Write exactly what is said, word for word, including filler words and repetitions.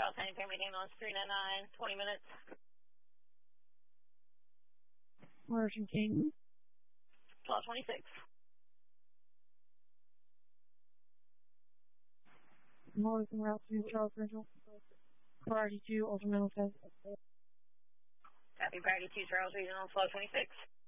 South San Family Ambulance three nine nine, twenty minutes. Merchant King. twelve twenty-six. Northern Route two, Charles Central. Priority two, ultra mental test. Copy, priority two, Charles Regional, twelve twenty-six.